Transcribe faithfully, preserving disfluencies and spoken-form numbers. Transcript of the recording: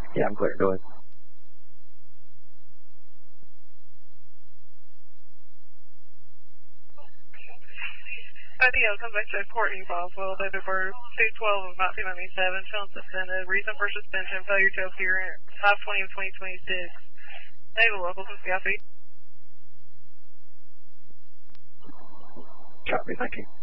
Yeah, I'm clear. Go ahead. I D O comes back to Courtney Boswell, date of birth two twelve of nineteen ninety-seven, shown suspended. Reason for suspension, failure to appear at five twenty of twenty twenty-six. Naval locals in Scotty. Copy, thank you.